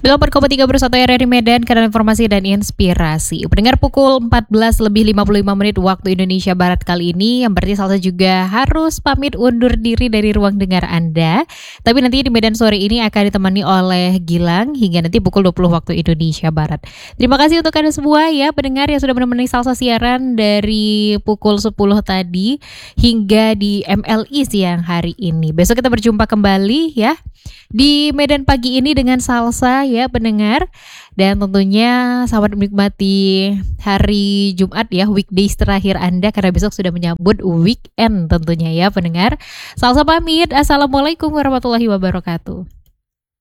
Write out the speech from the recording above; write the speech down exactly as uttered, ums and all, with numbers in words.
sembilan puluh empat koma tiga Bersatu R R I Medan, kanal informasi dan inspirasi. Pendengar, pukul empat belas lebih lima puluh lima menit waktu Indonesia Barat kali ini, yang berarti Salsa juga harus pamit undur diri dari ruang dengar Anda. Tapi nanti di Medan sore ini akan ditemani oleh Gilang hingga nanti pukul dua puluh waktu Indonesia Barat. Terima kasih untuk Anda semua ya pendengar yang sudah menemani Salsa siaran dari pukul sepuluh tadi hingga di M L I siang hari ini. Besok kita berjumpa kembali ya di Medan pagi ini dengan Salsa ya pendengar. Dan tentunya selamat menikmati hari Jumat ya, weekdays terakhir Anda, karena besok sudah menyambut weekend tentunya ya pendengar. Salsa pamit, assalamualaikum warahmatullahi wabarakatuh.